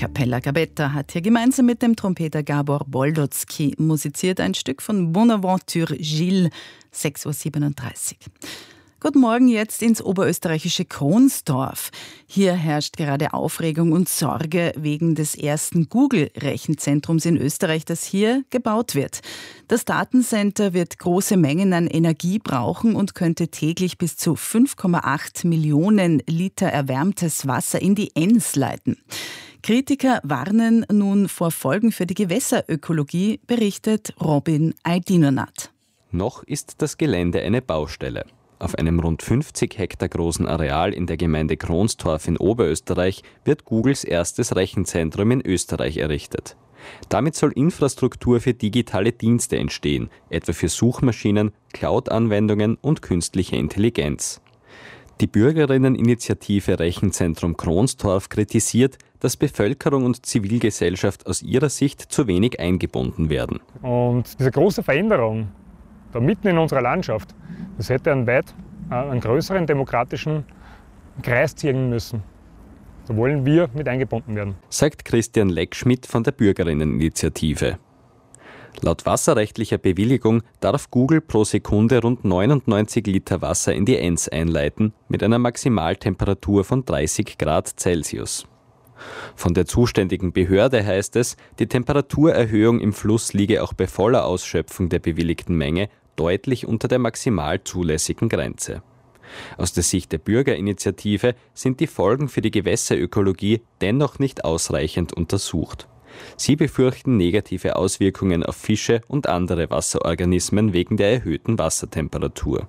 Cappella Gabetta hat hier gemeinsam mit dem Trompeter Gabor Boldotzky musiziert, ein Stück von Bonaventure Gilles, 6.37 Uhr. Guten Morgen jetzt ins oberösterreichische Kronsdorf. Hier herrscht gerade Aufregung und Sorge wegen des ersten Google-Rechenzentrums in Österreich, das hier gebaut wird. Das Datencenter wird große Mengen an Energie brauchen und könnte täglich bis zu 5,8 Millionen Liter erwärmtes Wasser in die Enns leiten. Kritiker warnen nun vor Folgen für die Gewässerökologie, berichtet Robin Aydinonath. Noch ist das Gelände eine Baustelle. Auf einem rund 50 Hektar großen Areal in der Gemeinde Kronsdorf in Oberösterreich wird Googles erstes Rechenzentrum in Österreich errichtet. Damit soll Infrastruktur für digitale Dienste entstehen, etwa für Suchmaschinen, Cloud-Anwendungen und künstliche Intelligenz. Die Bürgerinneninitiative Rechenzentrum Kronsdorf kritisiert, dass Bevölkerung und Zivilgesellschaft aus ihrer Sicht zu wenig eingebunden werden. Und diese große Veränderung da mitten in unserer Landschaft, das hätte einen größeren demokratischen Kreis ziehen müssen. Da wollen wir mit eingebunden werden, sagt Christian Leckschmidt von der Bürgerinneninitiative. Laut wasserrechtlicher Bewilligung darf Google pro Sekunde rund 99 Liter Wasser in die Enns einleiten, mit einer Maximaltemperatur von 30 Grad Celsius. Von der zuständigen Behörde heißt es, die Temperaturerhöhung im Fluss liege auch bei voller Ausschöpfung der bewilligten Menge deutlich unter der maximal zulässigen Grenze. Aus der Sicht der Bürgerinitiative sind die Folgen für die Gewässerökologie dennoch nicht ausreichend untersucht. Sie befürchten negative Auswirkungen auf Fische und andere Wasserorganismen wegen der erhöhten Wassertemperatur.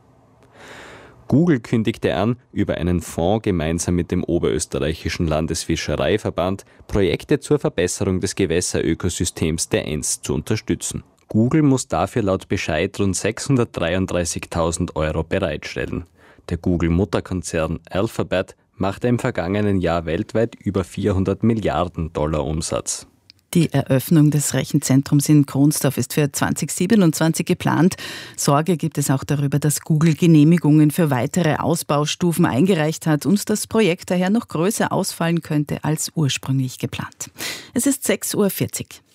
Google kündigte an, über einen Fonds gemeinsam mit dem Oberösterreichischen Landesfischereiverband Projekte zur Verbesserung des Gewässerökosystems der Enns zu unterstützen. Google muss dafür laut Bescheid rund 633.000 € bereitstellen. Der Google-Mutterkonzern Alphabet machte im vergangenen Jahr weltweit über 400 Milliarden $ Umsatz. Die Eröffnung des Rechenzentrums in Kronsdorf ist für 2027 geplant. Sorge gibt es auch darüber, dass Google Genehmigungen für weitere Ausbaustufen eingereicht hat und das Projekt daher noch größer ausfallen könnte als ursprünglich geplant. Es ist 6.40 Uhr.